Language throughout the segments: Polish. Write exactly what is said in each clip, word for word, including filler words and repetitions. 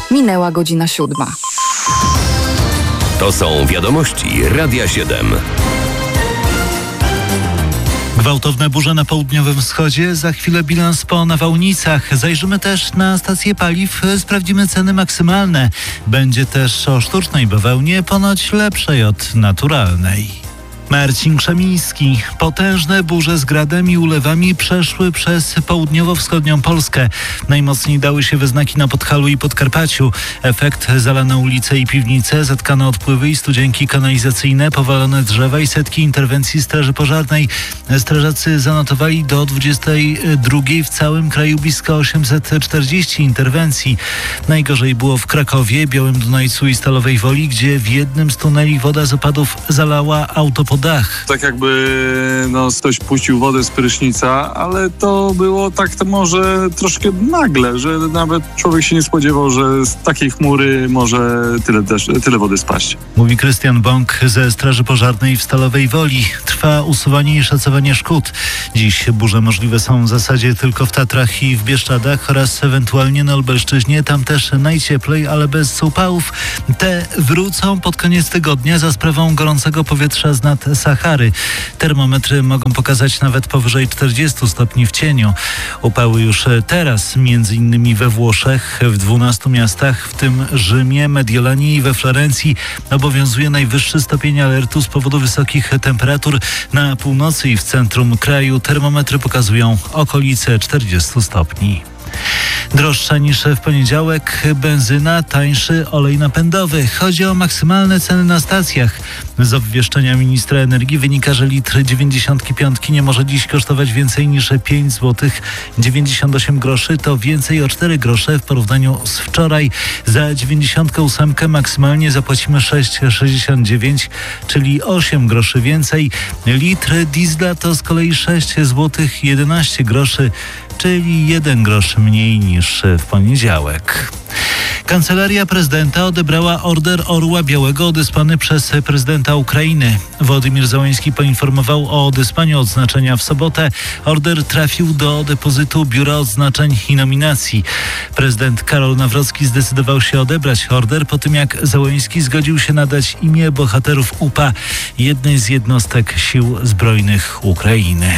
Minęła godzina siódma. To są wiadomości Radia siedem. Gwałtowne burze na południowym wschodzie, za chwilę bilans po nawałnicach. Zajrzymy też na stację paliw, sprawdzimy ceny maksymalne. Będzie też o sztucznej bawełnie, ponoć lepszej od naturalnej. Marcin Krzemiński. Potężne burze z gradem i ulewami przeszły przez południowo-wschodnią Polskę. Najmocniej dały się we znaki na Podhalu i Podkarpaciu. Efekt: zalane ulice i piwnice, zatkane odpływy i studzienki kanalizacyjne, powalone drzewa i setki interwencji Straży Pożarnej. Strażacy zanotowali do dwudziestej drugiej w całym kraju blisko osiemset czterdzieści interwencji. Najgorzej było w Krakowie, Białym Dunajcu i Stalowej Woli, gdzie w jednym z tuneli woda z opadów zalała autopod dach. Tak jakby no, ktoś puścił wodę z prysznica, ale to było tak to może troszkę nagle, że nawet człowiek się nie spodziewał, że z takiej chmury może tyle, też, tyle wody spaść. Mówi Krystian Bąk ze Straży Pożarnej w Stalowej Woli. Trwa usuwanie i szacowanie szkód. Dziś burze możliwe są w zasadzie tylko w Tatrach i w Bieszczadach oraz ewentualnie na Lubelszczyźnie. Tam też najcieplej, ale bez upałów. Te wrócą pod koniec tygodnia za sprawą gorącego powietrza z nad Sahary. Termometry mogą pokazać nawet powyżej czterdziestu stopni w cieniu. Upały już teraz, między innymi we Włoszech, w dwunastu miastach, w tym Rzymie, Mediolanie i we Florencji, obowiązuje najwyższy stopień alertu z powodu wysokich temperatur. Na północy i w centrum kraju termometry pokazują okolice czterdziestu stopni. Droższa niż w poniedziałek benzyna, tańszy olej napędowy. Chodzi o maksymalne ceny na stacjach. Z obwieszczenia ministra energii wynika, że litr dziewięćdziesiątki piątki nie może dziś kosztować więcej niż pięć złotych dziewięćdziesiąt osiem groszy. To więcej o cztery grosze w porównaniu z wczoraj. Za dziewięćdziesiątkę ósemkę maksymalnie zapłacimy sześć złotych sześćdziesiąt dziewięć, czyli osiem groszy więcej. Litr diesla to z kolei sześć złotych jedenaście groszy, czyli jeden grosz mniej niż w poniedziałek. Kancelaria prezydenta odebrała order Orła Białego odesłany przez prezydenta Ukrainy. Władimir Zełenski poinformował o odesłaniu odznaczenia w sobotę. Order trafił do depozytu Biura Odznaczeń i Nominacji. Prezydent Karol Nawrocki zdecydował się odebrać order po tym, jak Zełenski zgodził się nadać imię bohaterów U P A, jednej z jednostek Sił Zbrojnych Ukrainy.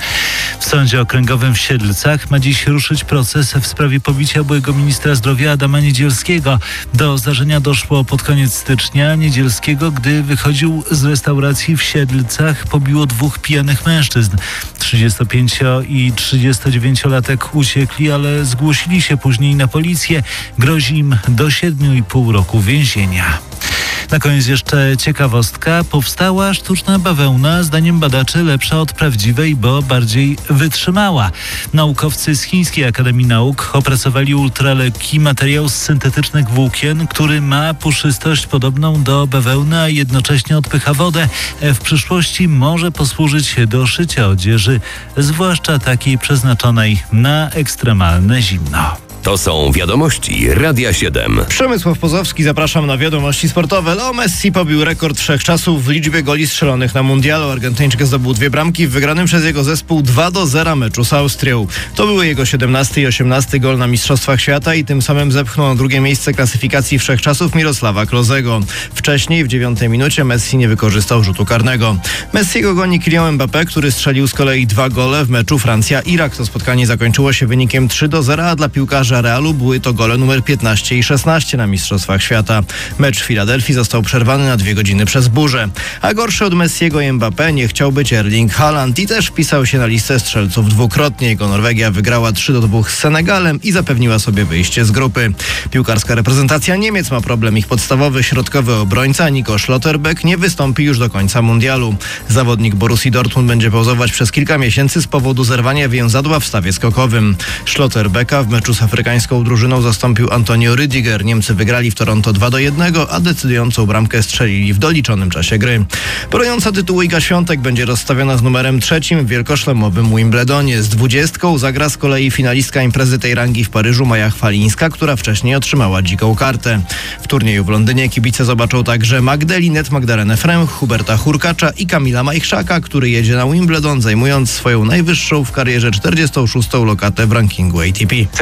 W Sądzie Okręgowym w Siedlcach ma dziś ruszyć proces w sprawie pobicia byłego ministra zdrowia Adama Niedzielskiego. Do zdarzenia doszło pod koniec stycznia. Niedzielskiego, gdy wychodził z restauracji w Siedlcach, pobiło dwóch pijanych mężczyzn. trzydziestopięcio- i trzydziestodziewięciolatek uciekli, ale zgłosili się później na policję. Grozi im do siedmiu i pół roku więzienia. Na koniec jeszcze ciekawostka. Powstała sztuczna bawełna, zdaniem badaczy lepsza od prawdziwej, bo bardziej wytrzymała. Naukowcy z Chińskiej Akademii Nauk opracowali ultralekki materiał z syntetycznych włókien, który ma puszystość podobną do bawełny, a jednocześnie odpycha wodę. W przyszłości może posłużyć do szycia odzieży, zwłaszcza takiej przeznaczonej na ekstremalne zimno. To są wiadomości Radia siedem. Przemysław Pozowski, zapraszam na wiadomości sportowe. Leo Messi pobił rekord wszechczasów w liczbie goli strzelonych na mundialu. Argentyńczyk zdobył dwie bramki w wygranym przez jego zespół dwa do zera meczu z Austrią. To były jego siedemnasty i osiemnasty gol na Mistrzostwach Świata i tym samym zepchnął na drugie miejsce klasyfikacji wszechczasów Mirosława Klozego. Wcześniej, w dziewiątej minucie, Messi nie wykorzystał rzutu karnego. Messiego goni Kylian Mbappé, który strzelił z kolei dwa gole w meczu Francja-Irak. To spotkanie zakończyło się wynikiem trzy do zera, a dla piłkarza Realu były to gole numer piętnaście i szesnaście na Mistrzostwach Świata. Mecz w Filadelfii został przerwany na dwie godziny przez burzę. A gorszy od Messiego i Mbappé nie chciał być Erling Haaland i też wpisał się na listę strzelców dwukrotnie. Jego Norwegia wygrała trzy do dwóch z Senegalem i zapewniła sobie wyjście z grupy. Piłkarska reprezentacja Niemiec ma problem. Ich podstawowy środkowy obrońca Nico Schlotterbeck nie wystąpi już do końca mundialu. Zawodnik Borussii Dortmund będzie pauzować przez kilka miesięcy z powodu zerwania więzadła w stawie skokowym. Schlotterbecka w meczu z afrykańską drużyną zastąpił Antonio Rüdiger. Niemcy wygrali w Toronto dwa do jednego, a decydującą bramkę strzelili w doliczonym czasie gry. Broniąca tytułu Iga Świątek będzie rozstawiona z numerem trzecim w wielkoszlemowym Wimbledonie. Z dwudziestką zagra z kolei finalistka imprezy tej rangi w Paryżu Maja Chwalińska, która wcześniej otrzymała dziką kartę. W turnieju w Londynie kibice zobaczą także Magdalinet Magdalenę Fręch, Huberta Hurkacza i Kamila Majchrzaka, który jedzie na Wimbledon, zajmując swoją najwyższą w karierze czterdziestą szóstą lokatę w rankingu A T P. W tym roku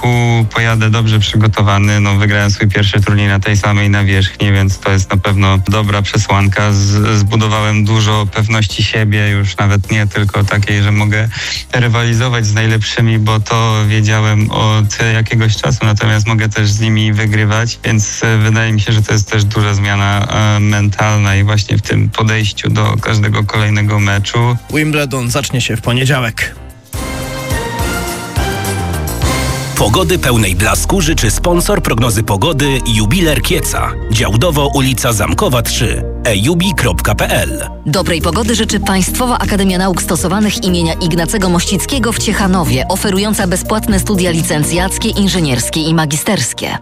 pojadę dobrze przygotowany. No, wygrałem swój pierwszy turniej na tej samej nawierzchni, więc to jest na pewno dobra przesłanka. Z, zbudowałem dużo pewności siebie, już nawet nie tylko takiej, że mogę rywalizować z najlepszymi, bo to wiedziałem od jakiegoś czasu, natomiast mogę też z nimi wygrywać, więc wydaje mi się, że to jest też duża zmiana e, mentalna i właśnie w tym podejściu do każdego kolejnego meczu. Wimbledon zacznie się w poniedziałek. Pogody pełnej blasku życzy sponsor prognozy pogody Jubiler Kieca. Działdowo ulica Zamkowa trzy. e jubi kropka p l. Dobrej pogody życzy Państwowa Akademia Nauk Stosowanych imienia Ignacego Mościckiego w Ciechanowie, oferująca bezpłatne studia licencjackie, inżynierskie i magisterskie.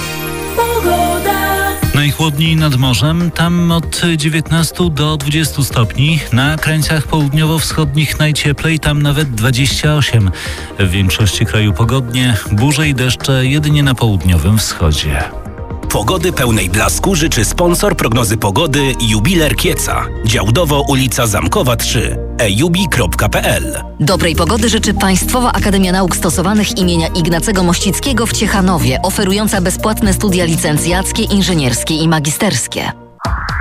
Najchłodniej nad morzem, tam od dziewiętnastu do dwudziestu stopni. Na krańcach południowo-wschodnich najcieplej, tam nawet dwadzieścia osiem. W większości kraju pogodnie, burze i deszcze jedynie na południowym wschodzie. Pogody pełnej blasku życzy sponsor prognozy pogody Jubiler Kieca. Działdowo ulica Zamkowa trzy. e jubi kropka p l. Dobrej pogody życzy Państwowa Akademia Nauk Stosowanych imienia Ignacego Mościckiego w Ciechanowie, oferująca bezpłatne studia licencjackie, inżynierskie i magisterskie.